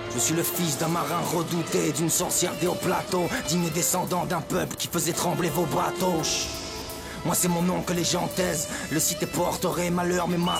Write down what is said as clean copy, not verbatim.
Je suis le fils d'un marin redouté, d'une sorcière des hauts plateaux, digne descendant d'un peuple qui faisait trembler vos bateaux. Moi c'est mon nom que les gens taisent. Le cité porterait malheur mais ma